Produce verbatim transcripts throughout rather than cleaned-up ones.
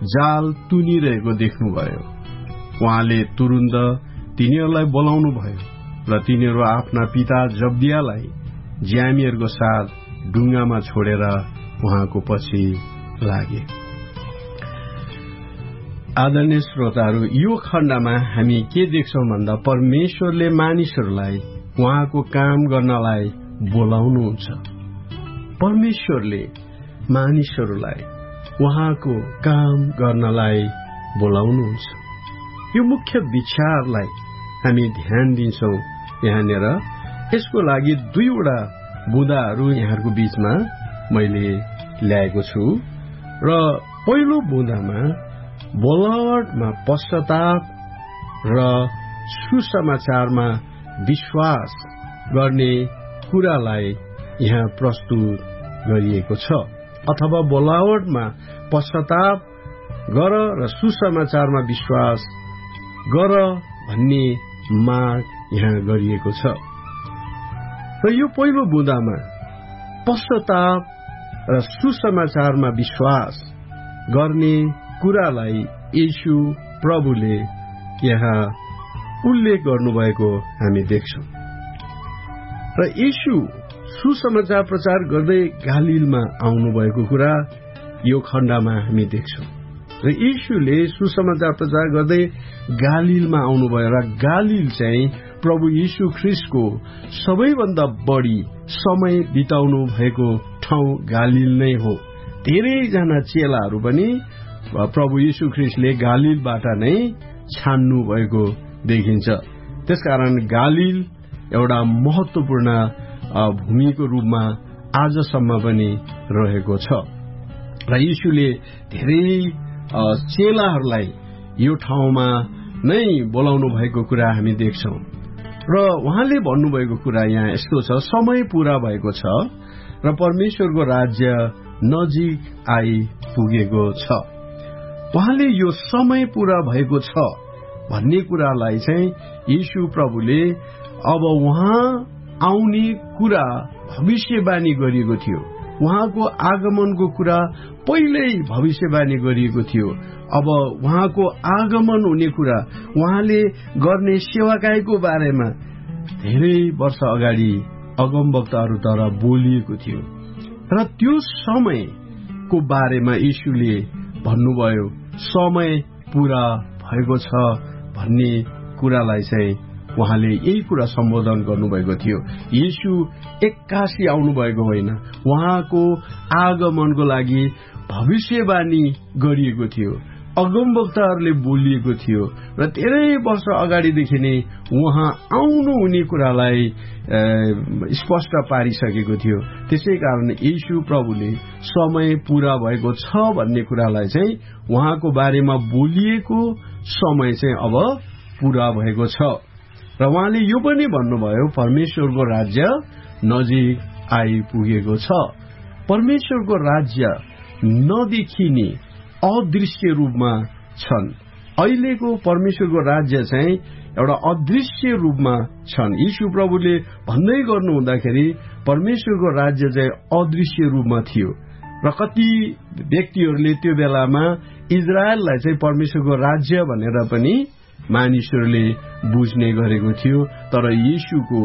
जाल तुनिरहेको देख्नुभयो। उहाँले तुरुन्त तिनीहरूलाई बोलाउनु भयो र तिनीहरू आफ्ना पिता जब्दियालाई ज्यामीहरूको साथ डुङ्गामा छोडेर उहाँको पछि लागे। आदरणीय श्रोताहरू, यो खण्डमा हामी के देख्छौं भन्दा परमेश्वरले मानिसहरूलाई उहाँको काम गर्नलाई बोलाउनुहुन्छ। परमेश्वरले मानिसहरूलाई उहाँको काम गर्नलाई बोलाउनुहुन्छ। यो मुख्य विचारलाई हामी ध्यान दिन्छौं यहाँनिर। यसको लागि दुईवटा बुँदाहरू यहाँहरूको बीचमा मैले ल्याएको छु र पहिलो बुँदामा बोलावटमा पश्चाताप र सुसमाचारमा विश्वास गर्ने कुरालाई यहाँ प्रस्तुत गरिएको छ, अथवा बोलावटमा पश्चाताप गर र सुसमाचारमा विश्वास गर भन्ने माग यहाँ गरिएको छ। र यो पहिलो बुँदामा पश्चाताप र सुसमाचारमा विश्वास गर्ने कुरालाई येशू प्रभुले यहाँ उल्लेख गर्नुभएको हामी देख्छौं। र येशू सुसमाचार प्रचार गर्दै गालीलमा आउनुभएको कुरा यो खण्डमा हामी देख्छौं। र येशूले सुसमाचार प्रचार गर्दै गालीलमा आउनुभयो र गालील चाहिँ प्रभु येशू ख्रीष्टको सबैभन्दा बढी समय बिताउनु भएको ठाउँ गालील नै हो। धेरैजना चेलाहरू पनि प्रभु येशू ख्रीष्टले गालीलबाट नै छान्नु भएको देखिन्छ। त्यसकारण गालील एउटा महत्वपूर्ण भूमिको रूपमा आजसम्म पनि रहेको छ। र येशूले धेरै चेलाहरूलाई यो ठाउँमा नै बोलाउनु भएको कुरा हामी देख्छौं। र उहाँले भन्नुभएको कुरा यहाँ यस्तो छ, समय पूरा भएको छ र परमेश्वरको राज्य नजिक आइपुगेको छ। उहाँले यो समय पूरा भएको छ भन्ने कुरालाई चाहिँ येशू प्रभुले अब उहाँ आउने कुरा भविष्यवाणी गरिएको थियो। उहाँको आगमनको कुरा पहिल्यै भविष्यवाणी गरिएको थियो। अब उहाँको आगमन हुने कुरा, उहाँले गर्ने सेवाकाईको बारेमा धेरै वर्ष अगाडि अगमवक्ताहरूद्वारा बोलिएको थियो। र त्यो समयको बारेमा येशूले भन्नुभयो, समय पूरा भएको छ भन्ने कुरालाई चाहिँ उहाँले यही कुरा सम्बोधन गर्नुभएको थियो। येशू एक्कासी आउनुभएको होइन, उहाँको आगमनको लागि भविष्यवाणी गरिएको थियो, अगमवक्ताहरूले बोलिएको थियो र धेरै वर्ष अगाडिदेखि नै उहाँ आउनु हुने कुरालाई स्पष्ट पारिसकेको थियो। त्यसै कारण येशू प्रभुले समय पूरा भएको छ भन्ने कुरालाई चाहिँ उहाँको बारेमा बोलिएको समय चाहिँ अब पूरा भएको छ। र उहाँले यो पनि भन्नुभयो, परमेश्वरको राज्य नजिक आइपुगेको छ। परमेश्वरको राज्य नदेखिने अदृश्य रूपमा छन्। अहिलेको परमेश्वरको राज्य चाहिँ एउटा अदृश्य रूपमा छन्। यीशु प्रभुले भन्दै गर्नु हुँदाखेरि परमेश्वरको राज्य चाहिँ अदृश्य रूपमा थियो र कति व्यक्तिहरूले त्यो बेलामा इजरायललाई चाहिँ परमेश्वरको राज्य भनेर पनि मानिसहरूले बुझ्ने गरेको थियो। तर यीशुको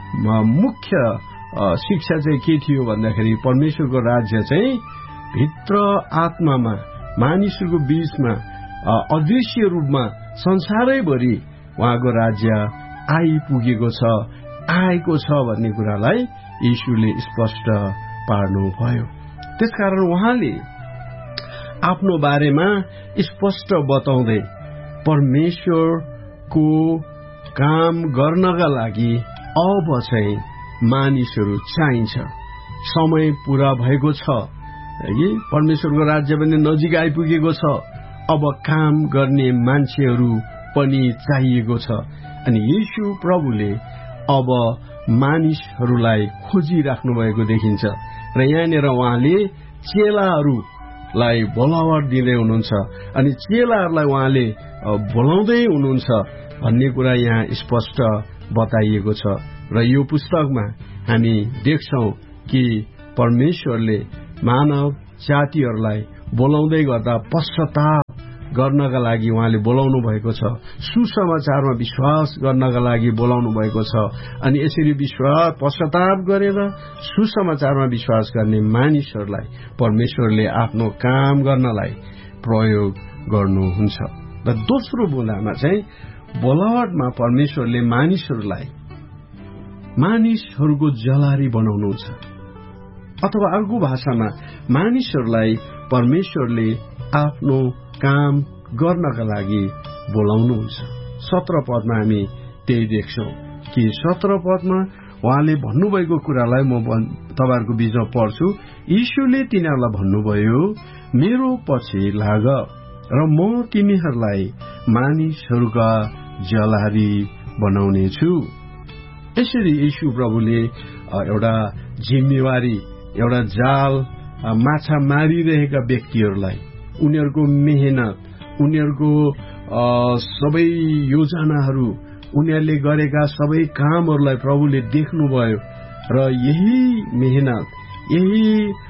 मुख्य शिक्षा चाहिँ के थियो भन्दाखेरि परमेश्वरको राज्य चाहिँ भित्र आत्मामा मानिसहरूको बीचमा अदृश्य रूपमा संसारैभरि उहाँको राज्य आइपुगेको छ, आएको छ भन्ने कुरालाई यीशुले स्पष्ट पार्नुभयो। त्यसकारण उहाँले आफ्नो बारेमा स्पष्ट बताउँदै परमेश्वरको काम गर्नका लागि अब चाहिँ मानिसहरू चाहिन्छ, समय पूरा भएको छ, परमेश्वरको राज्य पनि नजिक आइपुगेको छ, अब काम गर्ने मान्छेहरू पनि चाहिएको छ। अनि येशू प्रभुले अब मानिसहरूलाई खोजिराख्नु भएको देखिन्छ र यहाँनिर उहाँले चेलाहरूलाई बोलावट दिँदै हुनुहुन्छ अनि चेलाहरूलाई उहाँले बोलाउँदै हुनुहुन्छ भन्ने कुरा यहाँ स्पष्ट बताइएको छ। र यो पुस्तकमा हामी देख्छौं कि परमेश्वरले मानव जातिहरूलाई बोलाउँदै गर्दा पश्चाताप गर्नका लागि उहाँले बोलाउनु भएको छ, सुसमाचारमा विश्वास गर्नका लागि बोलाउनु भएको छ। अनि यसरी विश्वास पश्चाताप गरेर सुसमाचारमा विश्वास गर्ने मानिसहरूलाई परमेश्वरले आफ्नो काम गर्नलाई प्रयोग गर्नुहुन्छ। र दोस्रो बुँदामा चाहिँ बोलावटमा परमेश्वरले मानिसहरूलाई मानिसहरूको जलारी बनाउनुहुन्छ, अथवा अर्को भाषामा मानिसहरूलाई परमेश्वरले आफ्नो काम गर्नका लागि बोलाउनुहुन्छ। सत्र पदमा हामी त्यही देख्छौँ कि सत्र पदमा उहाँले भन्नुभएको कुरालाई म तपाईहरुको बीचमा पढ्छु। यीशुले तिनीहरूलाई भन्नुभयो, मेरो पछि लाग र म तिमीहरूलाई मानिसहरूका जलारी बनाउनेछु। यसरी यीशु प्रभुले एउटा जिम्मेवारी, एउटा जाल माछा मारिरहेका व्यक्तिहरूलाई उनीहरूको मेहनत, उनीहरूको सबै योजनाहरू, उनीहरूले गरेका सबै कामहरूलाई प्रभुले देख्नुभयो र यही मेहनत, यही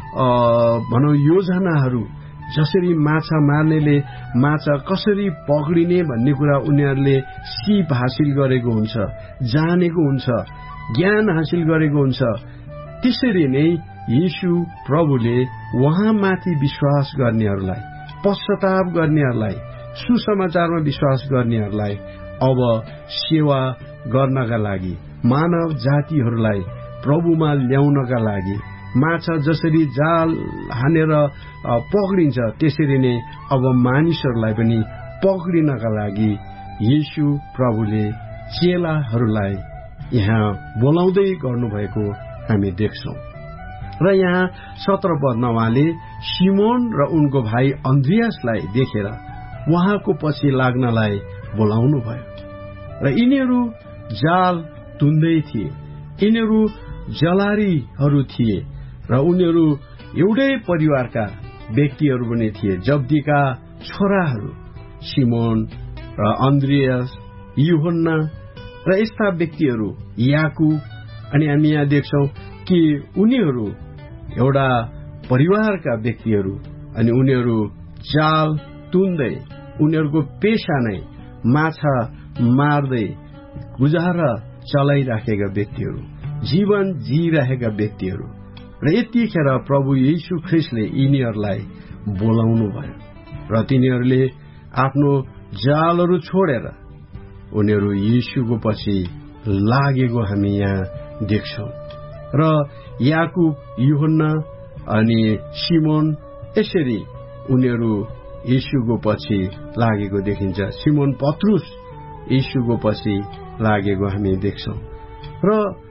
भनौं योजनाहरू, जसरी माछा मार्नेले माछा कसरी पक्रिने भन्ने कुरा उनीहरूले सिप हासिल गरेको हुन्छ, जानेको हुन्छ, ज्ञान हासिल गरेको हुन्छ, त्यसरी नै यीशु प्रभुले उहाँमाथि विश्वास गर्नेहरूलाई, पश्चाताप गर्नेहरूलाई, सुसमाचारमा विश्वास गर्नेहरूलाई अब सेवा गर्नका लागि, मानव जातिहरूलाई प्रभुमा ल्याउनका लागि, माछा जसरी जाल हानेर पक्रिन्छ त्यसरी नै अब मानिसहरूलाई पनि पक्रिनका लागि यीशु प्रभुले चेलाहरूलाई यहाँ बोलाउँदै गर्नुभएको हामी देख्छौं। र यहाँ सत्र पदमा उहाँले सिमोन र उनको भाइ अन्द्रियासलाई देखेर उहाँको पछि लाग्नलाई बोलाउनु भयो। र यिनीहरू जाल तुन्दै थिए, यिनीहरू जलारीहरू थिए र उनीहरू एउटै परिवारका व्यक्तिहरू पनि थिए। जब्दीका छोराहरू सिमोन र अन्द्रियास, यूहन्ना र यस्ता व्यक्तिहरू, याकूब। अनि हामी यहाँ देख्छौं कि उनीहरू एउटा परिवारका व्यक्तिहरू, अनि उनीहरू जाल तुन्दै, उनीहरूको पेशा नै माछा मार्दै गुजारा चलाइराखेका व्यक्तिहरू, जीवन जिइरहेका व्यक्तिहरू। र यतिखेर प्रभु येशू ख्रीष्टले यिनीहरूलाई बोलाउनु भयो र तिनीहरूले आफ्नो जालहरू छोडेर उनीहरू येशूको पछि लागेको हामी यहाँ देख्छौं। र याकूब, यूहन्ना अनि सिमोन यसरी उनीहरू येशूको पछि लागेको देखिन्छ। सिमोन पत्रुस येशूको पछि लागेको हामी देख्छौं। र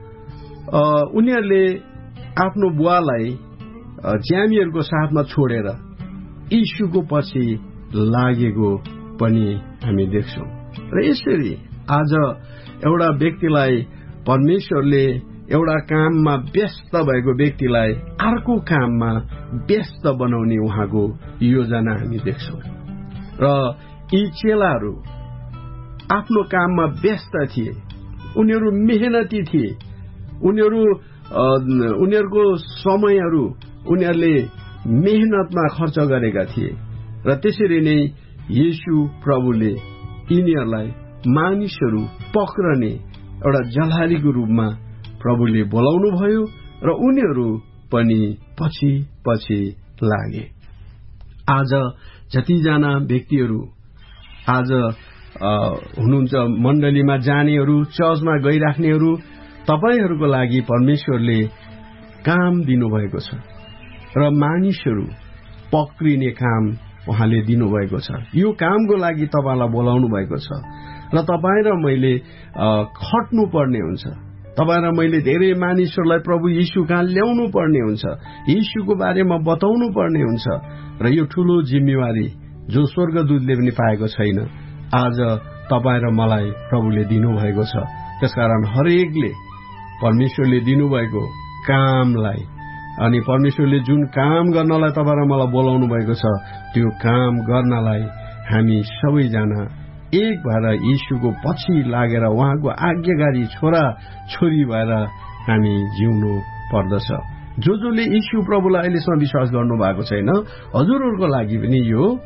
उनीहरूले आफ्नो बुवालाई ज्यामीहरूको साथमा छोडेर येशूको पछि लागेको पनि हामी देख्छौं। र यसरी आज एउटा व्यक्तिलाई परमेश्वरले एउटा काममा व्यस्त भएको व्यक्तिलाई अर्को काममा व्यस्त बनाउने उहाँको योजना हामी देख्छौं। र यी चेलाहरू आफ्नो काममा व्यस्त थिए, उनीहरू मेहनती थिए, उनीहरू उनीहरूको समयहरू उनीहरूले मेहनतमा खर्च गरेका थिए। र त्यसरी नै येशू प्रभुले यिनीहरूलाई मानिसहरू पक्रने एउटा जलारीको रूपमा प्रभुले बोलाउनु भयो र उनीहरू पनि पछि पछि लागे। आज जतिजना व्यक्तिहरू आज हुनुहुन्छ, मण्डलीमा जानेहरू, चर्चमा गइराख्नेहरू, तपाईहरूको लागि परमेश्वरले काम दिनुभएको छ र मानिसहरू पक्रिने काम उहाँले दिनुभएको छ। यो कामको लागि तपाईलाई बोलाउनु भएको छ र तपाईँ र मैले खट्नु पर्ने हुन्छ। तपाईँ र मैले धेरै मानिसहरूलाई प्रभु येशू कहाँ ल्याउनु पर्ने हुन्छ, येशूको बारेमा बताउनु पर्ने हुन्छ। र यो ठूलो जिम्मेवारी जो स्वर्गदूतले पनि पाएको छैन, आज तपाईँ र मलाई प्रभुले दिनुभएको छ। त्यसकारण हरेकले परमेश्वरले दिनुभएको कामलाई, अनि परमेश्वरले जुन काम गर्नलाई तपाईँ र मलाई बोलाउनु भएको छ, त्यो काम गर्नलाई हामी सबैजना एक भएर येशूको पछि लागेर उहाँको आज्ञाकारी छोरा छोरी भएर हामी जिउनु पर्दछ। जो जसले येशू प्रभुलाई अहिलेसम्म विश्वास गर्नु भएको छैन, हजुरहरूको लागि पनि यो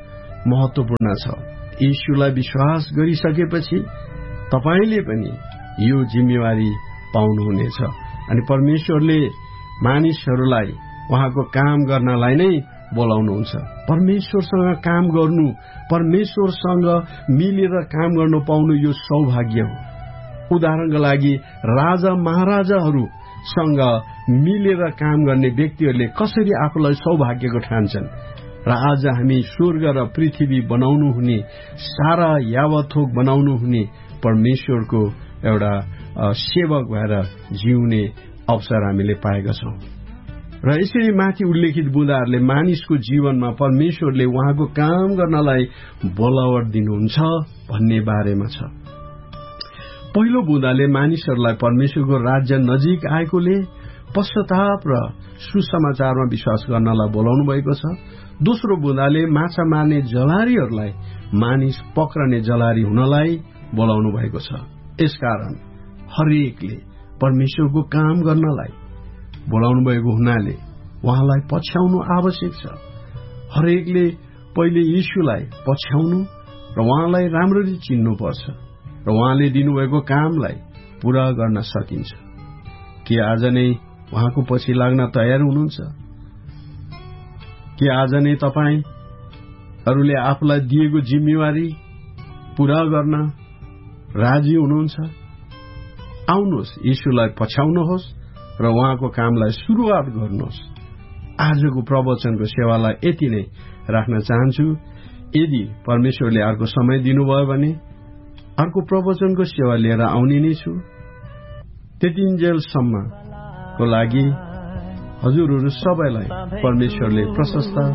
महत्वपूर्ण छ। येशूलाई विश्वास गरिसकेपछि तपाईले पनि यो जिम्मेवारी पाउनुहुनेछ। अनि परमेश्वरले मानिसहरूलाई उहाँको काम गर्नलाई नै बोलाउनुहुन्छ। परमेश्वरसँग काम गर्नु, परमेश्वरसँग मिलेर काम गर्न पाउनु यो सौभाग्य हो। उदाहरणका लागि राजा महाराजाहरूसँग मिलेर काम गर्ने व्यक्तिहरूले कसरी आफूलाई सौभाग्यको ठान्छन् र आज हामी स्वर्ग र पृथ्वी बनाउनु हुने, सारा यावथोक बनाउनु हुने परमेश्वरको एउटा सेवक भएर जिउने अवसर हामीले पाएका छौं। र यसरी माथि उल्लेखित बुँदाहरूले मानिसको जीवनमा परमेश्वरले उहाँको काम गर्नलाई बोलावट दिनुहुन्छ भन्ने बारेमा छ। पहिलो बुँदाले मानिसहरूलाई परमेश्वरको राज्य नजिक आएकोले पश्चाताप र सुसमाचारमा विश्वास गर्नलाई बोलाउनु भएको छ। दोस्रो बुँदाले माछा मार्ने जलारीहरूलाई मानिस पक्रने जलारी हुनलाई बोलाउनु भएको छ। यसकारण हरेकले परमेश्वरको काम गर्नलाई बोलाउनु भएको हुनाले उहाँलाई पछ्याउनु आवश्यक छ। हरेकले पहिले येशूलाई पछ्याउनु र उहाँलाई राम्ररी चिन्नुपर्छ र उहाँले दिनुभएको कामलाई पूरा गर्न सकिन्छ। के आज नै उहाँको पछि लाग्न तयार हुनुहुन्छ? के आज नै तपाईहरूले आफूलाई दिएको जिम्मेवारी पूरा गर्न राजी हुनुहुन्छ? आउनुहोस्, येशूलाई पछ्याउनुहोस् र उहाँको कामलाई सुरुवात गर्नुहोस्। आजको प्रवचनको सेवालाई यति नै राख्न चाहन्छु। यदि परमेश्वरले अर्को समय दिनुभयो भने अर्को प्रवचनको सेवा लिएर आउने नै छु। त्यतिन्जेलसम्मको लागि हजुरहरू सबैलाई परमेश्वरले प्रशस्त